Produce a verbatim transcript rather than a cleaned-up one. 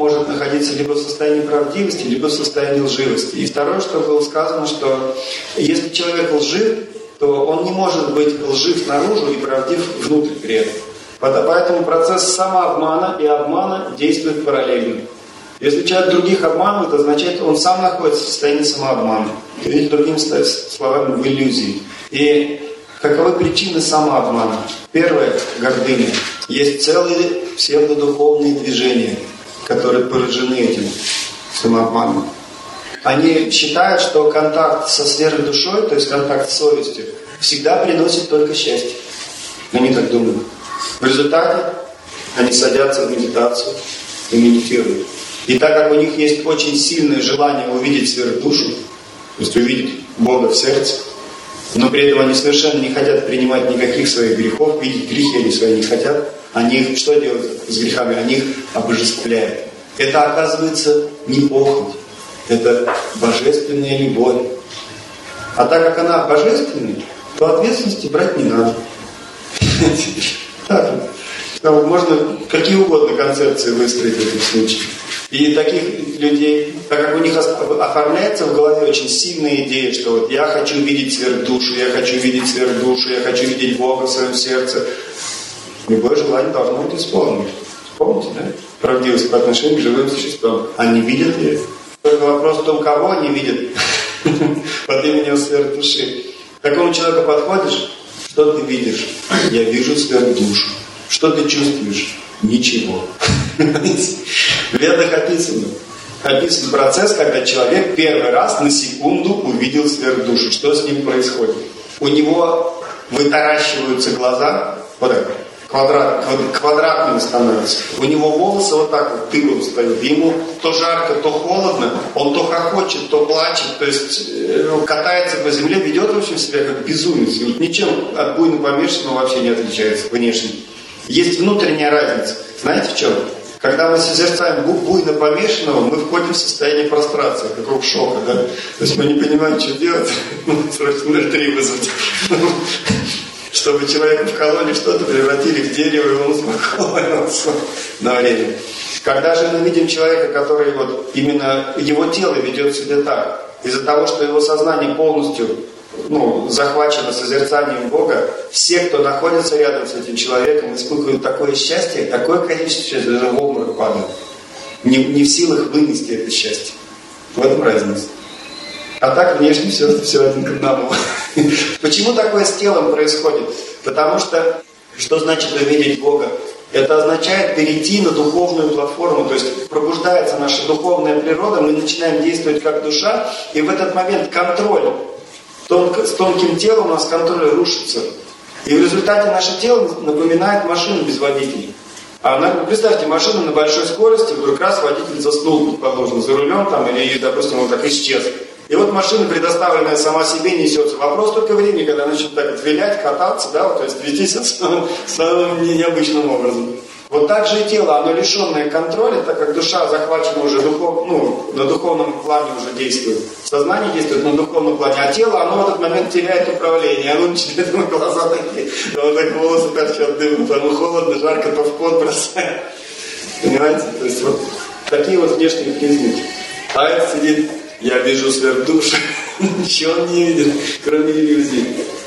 может находиться либо в состоянии правдивости, либо в состоянии лживости. И второе, что было сказано, что если человек лжив, то он не может быть лжив наружу и правдив внутрь при этом. Поэтому процесс самообмана и обмана действует параллельно. Если человек других обманывает, это означает, он сам находится в состоянии самообмана. Или другими словами, в иллюзии. И каковы причины самообмана? Первое – гордыня. Есть целые псевдодуховные движения, которые поражены этим самообманом. Они считают, что контакт со сверхдушой, то есть контакт с совестью, всегда приносит только счастье. Они так думают. В результате они садятся в медитацию и медитируют. И так как у них есть очень сильное желание увидеть сверхдушу, то есть увидеть Бога в сердце, но при этом они совершенно не хотят принимать никаких своих грехов, видеть грехи они свои не хотят, они их что делают с грехами? Они их обожествляют. Это, оказывается, не похоть, это божественная любовь. А так как она божественная, то ответственности брать не надо. Так, можно какие угодно концепции выстроить в этом случае. И таких людей, так как у них оформляется в голове очень сильная идея, что вот я хочу видеть сверхдушу, я хочу видеть сверхдушу, я хочу видеть Бога в своем сердце. Любое желание должно быть исполнено. Помните, да? Правдивость по отношению к живым существам. Они видят ли? Только вопрос в том, кого они видят под именем сверхдуши. К такому человеку подходишь, что ты видишь? Я вижу сверхдушу. Что ты чувствуешь? Ничего. В ведах описано. Описан процесс, когда человек первый раз на секунду увидел сверхдушу. Что с ним происходит? У него вытаращиваются глаза, вот так, квадрат, квадратными становятся. У него волосы вот так вот дыбом встают. Ему то жарко, то холодно. Он то хохочет, то плачет. То есть катается по земле, ведет в общем себя как безумец. Ничем от буйно помешанного вообще не отличается внешне. Есть внутренняя разница. Знаете в чем? Когда мы созерцаем буйно помешанного, мы входим в состояние прострации, какого шока, да? То есть мы не понимаем, что делать, срочно ноль три вызвать. Чтобы человека вкололи что-то, превратили в дерево, и он успокоился на время. Когда же мы видим человека, который вот именно его тело ведет себя так, из-за того, что его сознание полностью ну, захвачено созерцанием Бога, все, кто находится рядом с этим человеком, испытывают такое счастье, такое количество счастья, даже в обморок падают. Не, не в силах вынести это счастье. В этом разница. А так внешне все, все один к одному. Почему такое с телом происходит? Потому что, что значит увидеть Бога? Это означает перейти на духовную платформу, то есть пробуждается наша духовная природа, мы начинаем действовать как душа, и в этот момент контроль Тонко, с тонким телом у нас контроль рушится. И в результате наше тело напоминает машину без водителя. А на, представьте, машина на большой скорости, вдруг раз водитель заснул, предположим, за рулем там, или, допустим, он так исчез. И вот машина, предоставленная сама себе, несется. Вопрос только времени, когда начнет так вот вилять, кататься, да, вот, то есть вести себя самым, самым необычным образом. Вот так же и тело, оно лишенное контроля, так как душа захвачена уже духов, ну, на духовном плане уже действует. Сознание действует на духовном плане, а тело, оно в этот момент теряет управление. Оно начинает, ну, глаза такие, вот так волосы торчат дымом, там холодно, жарко, то в пот бросает. Понимаете? То есть вот такие вот внешние признаки. А это сидит, я вижу сверхдушу, ничего он не видит, кроме иллюзий.